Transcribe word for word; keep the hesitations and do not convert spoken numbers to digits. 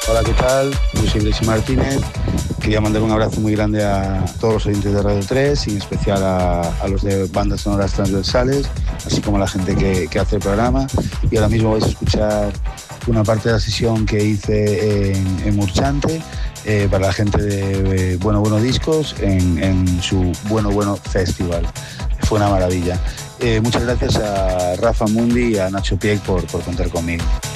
Hola, ¿qué tal? Yo soy Gresi Martínez. Quería mandar un abrazo muy grande a todos los oyentes de Radio tres y en especial a, a los de bandas sonoras transversales, así como a la gente que, que hace el programa. Y ahora mismo vais a escuchar una parte de la sesión que hice en, en Murchante eh, para la gente de eh, Bueno Bueno Discos en, en su Bueno Bueno Festival. Fue una maravilla. Eh, muchas gracias a Rafa Mundi y a Nacho Pieck por, por contar conmigo.